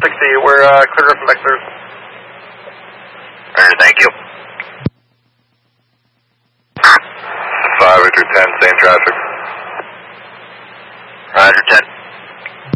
60, we're clear from Bexley. Alright, thank you. 5 Victor 10, same traffic. Roger, 10.